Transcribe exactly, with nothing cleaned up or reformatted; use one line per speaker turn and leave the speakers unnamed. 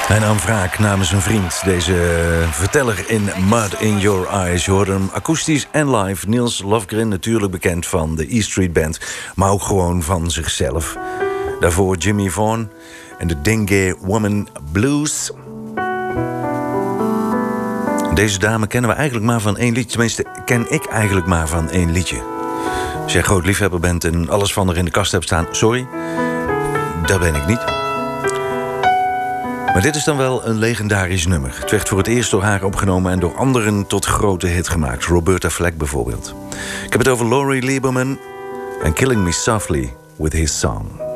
Hij nam wraak namens een vriend. Deze verteller in Mud in Your Eyes. Je hoorde hem akoestisch en live. Niels Lofgren, natuurlijk bekend van de E Street Band, maar ook gewoon van zichzelf. Daarvoor Jimmy Vaughan en de Dingy Woman Blues. Deze dame kennen we eigenlijk maar van één liedje. Tenminste, ken ik eigenlijk maar van één liedje. Als jij groot liefhebber bent en alles van haar in de kast hebt staan, sorry, dat ben ik niet. Maar dit is dan wel een legendarisch nummer. Het werd voor het eerst door haar opgenomen en door anderen tot grote hit gemaakt. Roberta Flack bijvoorbeeld. Ik heb het over Laurie Lieberman en Killing Me Softly with His Song.